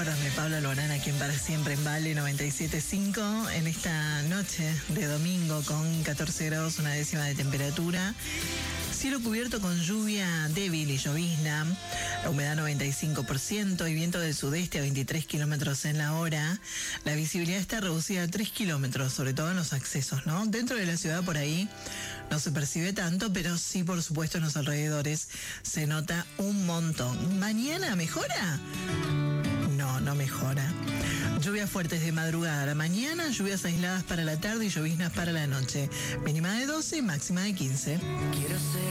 Recuérdame, Pablo Alborán, aquí en Para Siempre en Vale 97.5, en esta noche de domingo con 14 grados, una décima de temperatura. Cielo cubierto con lluvia débil y llovizna, la humedad 95% y viento del sudeste a 23 kilómetros en la hora. La visibilidad está reducida a 3 kilómetros, sobre todo en los accesos, ¿no? Dentro de la ciudad por ahí no se percibe tanto, pero sí, por supuesto, en los alrededores se nota un montón. ¿Mañana mejora? No mejora. Lluvias fuertes de madrugada a la mañana, lluvias aisladas para la tarde y lloviznas para la noche. Mínima de 12, máxima de 15. Quiero ser